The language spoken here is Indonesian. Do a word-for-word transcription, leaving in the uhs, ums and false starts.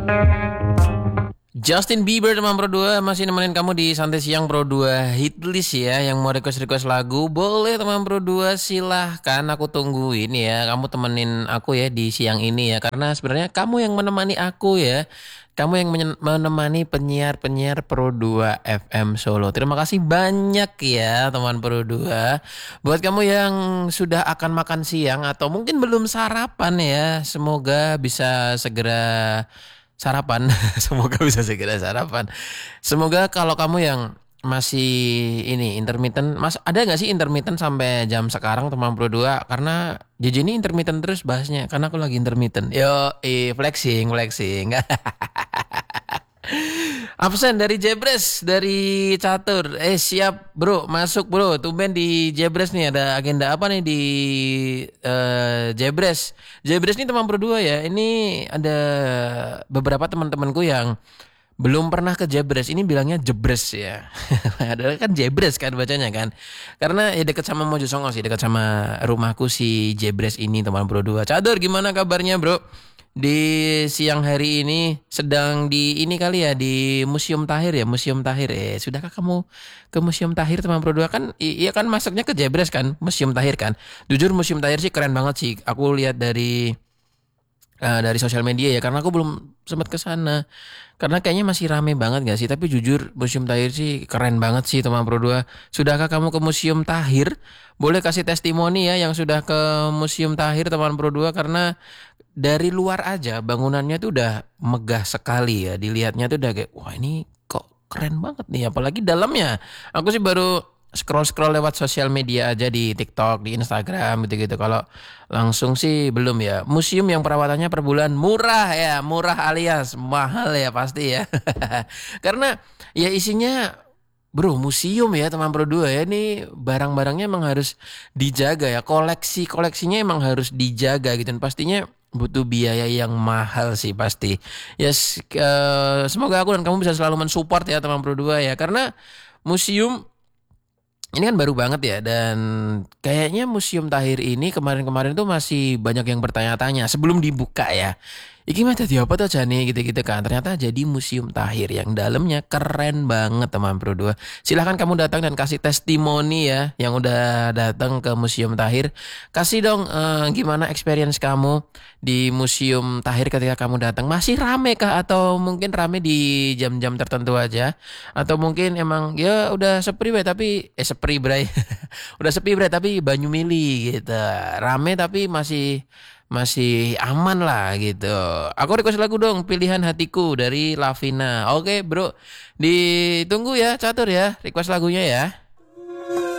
Justin Bieber teman Pro dua masih nemenin kamu di Santai Siang Pro dua Hitlist ya. Yang mau request-request lagu boleh teman Pro dua, silahkan, aku tungguin ya. Kamu temenin aku ya di siang ini ya. Karena sebenarnya kamu yang menemani aku ya. Kamu yang menye- menemani penyiar-penyiar Pro dua F M Solo. Terima kasih banyak ya teman Pro dua. Buat kamu yang sudah akan makan siang atau mungkin belum sarapan ya, semoga bisa segera sarapan. Semoga bisa segera sarapan. Semoga kalau kamu yang masih ini intermittent, Mas, ada nggak sih intermittent sampai jam sekarang teman Pro dua? Karena J J ini intermittent terus bahasnya, karena aku lagi intermittent. Yo, eh flexing, flexing. Absen dari Jebres, dari Catur. Eh siap bro, masuk bro. Tumben di Jebres nih, ada agenda apa nih di eh, Jebres. Jebres ini teman berdua ya. Ini ada beberapa teman-temanku yang belum pernah ke Jebres. Ini bilangnya Jebres ya. Adalah kan Jebres kan bacanya kan. Karena ya dekat sama Mojosongo sih, dekat sama rumahku si Jebres ini teman berdua. Catur, gimana kabarnya bro? Di siang hari ini sedang di ini kali ya, di Museum Tahir ya, Museum Tahir. Eh, sudahkah kamu ke Museum Tahir teman Pro dua? Kan i- iya kan masuknya ke Jebres kan, Museum Tahir kan. Jujur Museum Tahir sih keren banget sih. Aku lihat dari eh, dari sosial media ya, karena aku belum sempat ke sana. Karena kayaknya masih rame banget gak sih? Tapi jujur Museum Tahir sih keren banget sih teman Pro dua. Sudahkah kamu ke Museum Tahir? Boleh kasih testimoni ya yang sudah ke Museum Tahir teman Pro dua, karena dari luar aja bangunannya tuh udah megah sekali ya. Dilihatnya tuh udah kayak wah ini kok keren banget nih, apalagi dalamnya. Aku sih baru scroll-scroll lewat sosial media aja di TikTok, di Instagram gitu-gitu. Kalau langsung sih belum ya. Museum yang perawatannya per bulan murah ya, murah alias mahal ya pasti ya. Karena ya isinya bro museum ya teman Pro dua ya, ini barang-barangnya emang harus dijaga ya, koleksi-koleksinya emang harus dijaga gitu, dan pastinya butuh biaya yang mahal sih pasti. Yes, eh, semoga aku dan kamu bisa selalu mensupport ya teman Pro dua ya, karena museum ini kan baru banget ya, dan kayaknya Museum Tahir ini kemarin-kemarin tuh masih banyak yang bertanya-tanya sebelum dibuka ya. Iki mah jadi apa tuh Jani gitu-gitu kan. Ternyata jadi Museum Tahir yang dalamnya keren banget teman Pro dua. Silahkan kamu datang dan kasih testimoni ya yang udah datang ke Museum Tahir. Kasih dong eh, gimana experience kamu di Museum Tahir ketika kamu datang. Masih rame kah atau mungkin rame di jam-jam tertentu aja? Atau mungkin emang ya udah sepi bre tapi eh sepi bre. Udah sepi bre tapi banyu mili gitu. Rame tapi masih masih aman lah gitu. Aku request lagu dong, Pilihan Hatiku dari Lavina. Oke, bro. Ditunggu ya, catur ya request lagunya ya.